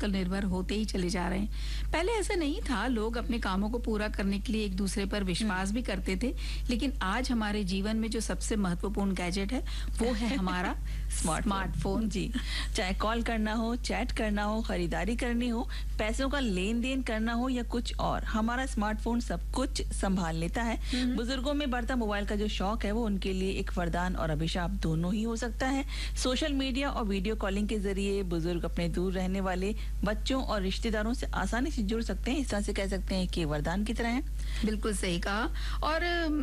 आजकल निर्भर होते ही चले जा रहे हैं। पहले ऐसा नहीं था, लोग अपने कामों को पूरा करने के लिए एक दूसरे पर विश्वास भी करते थे, लेकिन आज हमारे जीवन में जो सबसे महत्वपूर्ण गैजेट है वो है हमारा स्मार्टफोन। जी, चाहे कॉल करना हो, चैट करना हो, खरीदारी करनी हो, पैसों का लेन देन करना हो या कुछ और, हमारा स्मार्टफोन सब कुछ संभाल लेता है। बुजुर्गों में बढ़ता मोबाइल का जो शौक है वो उनके लिए एक वरदान और अभिशाप दोनों ही हो सकता है। सोशल मीडिया और वीडियो कॉलिंग के जरिए बुजुर्ग अपने दूर रहने वाले बच्चों और रिश्तेदारों से आसानी से जुड़ सकते हैं। इस तरह से कह सकते हैं कि वरदान की तरह है। बिल्कुल सही कहा। और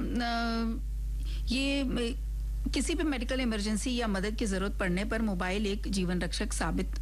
ये किसी भी मेडिकल इमरजेंसी या मदद की जरूरत पड़ने पर मोबाइल एक जीवन रक्षक साबित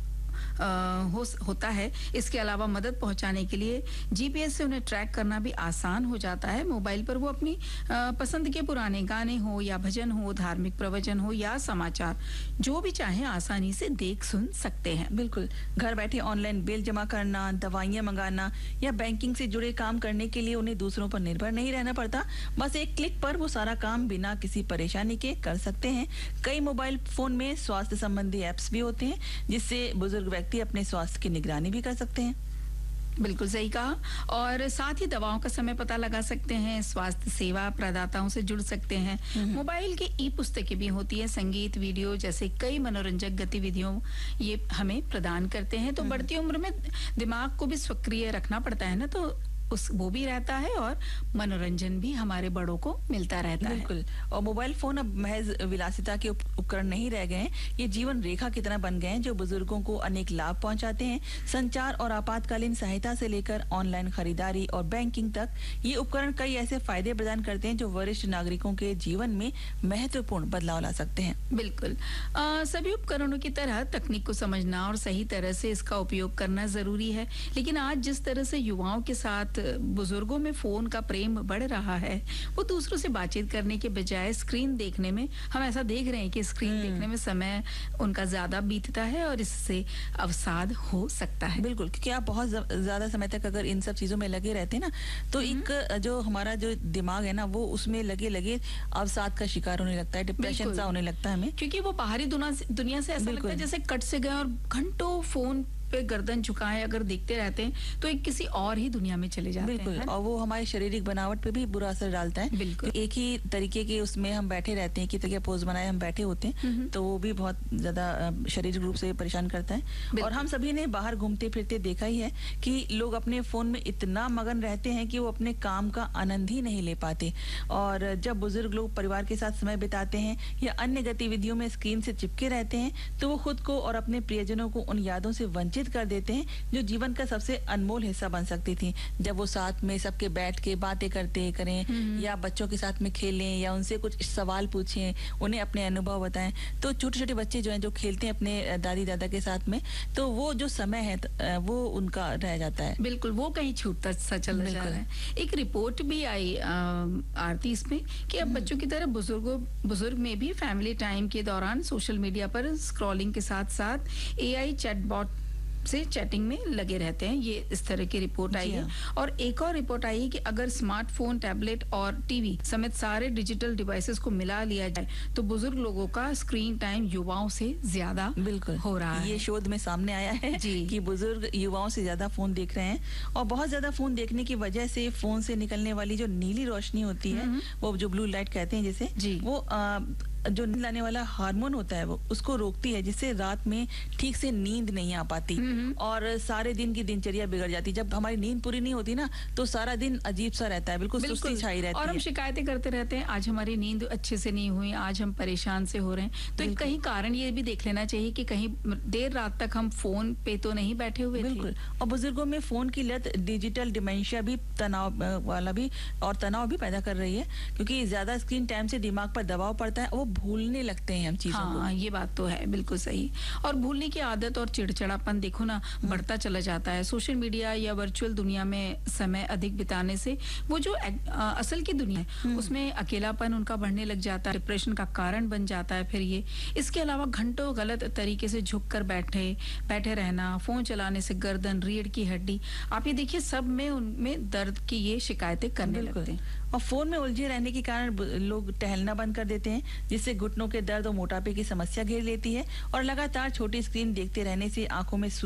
होता है। इसके अलावा मदद पहुंचाने के लिए जीपीएस से उन्हें ट्रैक करना भी आसान हो जाता है। मोबाइल पर वो अपनी पसंद के पुराने गाने हो या भजन हो, धार्मिक प्रवचन हो या समाचार, जो भी चाहे आसानी से देख सुन सकते हैं। बिल्कुल, घर बैठे ऑनलाइन बिल जमा करना, दवाइयां मंगाना या बैंकिंग से जुड़े काम करने के लिए उन्हें दूसरों पर निर्भर नहीं रहना पड़ता। बस एक क्लिक पर वो सारा काम बिना किसी परेशानी के कर सकते हैं। कई मोबाइल फोन में स्वास्थ्य संबंधी ऐप्स भी होते हैं, जिससे बुजुर्ग व्यक्ति अपने स्वास्थ्य की निगरानी भी कर सकते हैं। बिल्कुल सही कहा। और साथ ही दवाओं का समय पता लगा सकते हैं, स्वास्थ्य सेवा प्रदाताओं से जुड़ सकते हैं। मोबाइल की ई पुस्तकें भी होती है, संगीत, वीडियो जैसे कई मनोरंजक गतिविधियों ये हमें प्रदान करते हैं। तो बढ़ती उम्र में दिमाग को भी सक्रिय रखना पड़ता है ना, तो वो भी रहता है और मनोरंजन भी हमारे बड़ों को मिलता रहता है। बिल्कुल। और मोबाइल फोन अब महज विलासिता के उपकरण नहीं रह गए हैं, ये जीवन रेखा की तरह बन गए हैं, जो बुजुर्गों को अनेक लाभ पहुंचाते हैं। संचार और आपातकालीन सहायता से लेकर ऑनलाइन खरीदारी और बैंकिंग तक, ये उपकरण कई ऐसे फायदे प्रदान करते हैं जो वरिष्ठ नागरिकों के जीवन में महत्वपूर्ण बदलाव ला सकते हैं। बिल्कुल। सभी उपकरणों की तरह तकनीक को समझना और सही तरह से इसका उपयोग करना जरूरी है। लेकिन आज जिस तरह से युवाओं के साथ बुजुर्गों में फोन का प्रेम बढ़ रहा है, वो दूसरों से बातचीत करने के बजाय स्क्रीन देखने में, हम ऐसा देख रहे हैं कि स्क्रीन देखने में समय उनका ज्यादा बीतता है और इससे अवसाद हो सकता है। बिल्कुल, क्योंकि आप बहुत ज्यादा समय तक अगर इन सब चीजों में लगे रहते हैं ना, तो एक जो हमारा जो दिमाग है ना, वो उसमें लगे लगे अवसाद का शिकार होने लगता है, डिप्रेशन सा होने लगता है हमें, क्योंकि वो बाहरी दुनिया से ऐसा लगता है जैसे कट से गए और घंटों फोन पे गर्दन झुकाए अगर देखते रहते हैं तो एक किसी और ही दुनिया में चले जाते हैं। बिल्कुल, और वो हमारी शारीरिक बनावट पे भी बुरा असर डालता है। बिल्कुल, एक ही तरीके के उसमें हम बैठे रहते हैं, कि तरीके पोज बनाए हम बैठे होते हैं, तो वो भी बहुत ज्यादा शारीरिक रूप से परेशान करता है। और हम सभी ने बाहर घूमते फिरते देखा ही है कि लोग अपने फोन में इतना मगन रहते हैं कि वो अपने काम का आनंद ही नहीं ले पाते। और जब बुजुर्ग लोग परिवार के साथ समय बिताते हैं या अन्य गतिविधियों में स्क्रीन से चिपके रहते हैं, तो वो खुद को और अपने प्रियजनों को उन यादों से वंचित कर देते हैं जो जीवन का सबसे अनमोल हिस्सा बन सकती थी। जब वो साथ में सबके बैठ के बातें करते करें या बच्चों के साथ में खेलें या उनसे कुछ सवाल पूछें, उन्हें अपने अनुभव बताएं, तो छोटे छोटे बच्चे जो हैं जो खेलते हैं अपने दादी दादा के साथ में, तो वो जो समय है वो उनका रह जाता है। बिल्कुल, वो कहीं छूटता सा चल जा रहा है। एक रिपोर्ट भी आई आरती इसमें कि अब बच्चों की तरह बुजुर्ग में भी फैमिली टाइम के दौरान सोशल मीडिया पर स्क्रॉलिंग के साथ साथ एआई चैटबॉट से चैटिंग में लगे रहते हैं। ये इस तरह की रिपोर्ट आई है। और एक और रिपोर्ट आई है कि अगर स्मार्टफोन, टैबलेट और टीवी समेत सारे डिजिटल डिवाइसेस को मिला लिया जाए तो बुजुर्ग लोगों का स्क्रीन टाइम युवाओं से ज्यादा बिल्कुल हो रहा है। ये शोध में सामने आया है कि बुजुर्ग युवाओं से ज्यादा फोन देख रहे हैं, और बहुत ज्यादा फोन देखने की वजह से फोन से निकलने वाली जो नीली रोशनी होती है, वो जो ब्लू लाइट कहते हैं जिसे, वो जो नींद लाने वाला हार्मोन होता है वो उसको रोकती है, जिससे रात में ठीक से नींद नहीं आ पाती और सारे दिन की दिनचर्या बिगड़ जाती। जब हमारी नींद पूरी नहीं होती ना, तो सारा दिन अजीब सा रहता है, बिल्कुल सुस्ती छाई रहती है। और हम शिकायतें करते रहते हैं, आज हमारी नींद अच्छे से नहीं हुई, आज हम परेशान से हो रहे हैं। तो कहीं कारण ये भी देख लेना चाहिए कि कहीं देर रात तक हम फोन पे तो नहीं बैठे हुए थे। और बुजुर्गों में फोन की लत डिजिटल डिमेंशिया भी, तनाव भी पैदा कर रही है, क्योंकि ज्यादा स्क्रीन टाइम से दिमाग पर दबाव पड़ता है, वो भूलने लगते हैं हम चीजों को। ये बात तो है, बिल्कुल सही। और भूलने की आदत और चिड़चिड़ापन देखो ना बढ़ता चला जाता है। सोशल मीडिया या वर्चुअल दुनिया में समय अधिक बिताने से वो जो असल की दुनिया है उसमें अकेलापन उनका बढ़ने लग जाता है, डिप्रेशन का कारण बन जाता है फिर ये। इसके अलावा घंटों गलत तरीके से झुककर बैठे रहना, फोन चलाने से गर्दन, रीढ़ की हड्डी, आप ये देखिए सब में उनमें दर्द की ये शिकायतें करने लगते हैं। और फोन में उलझे रहने के कारण लोग टहलना बंद कर देते हैं, जिससे घुटनों के दर्द और मोटापे की समस्या घेर लेती है। और लगातार छोटी स्क्रीन देखते रहने से आंखों में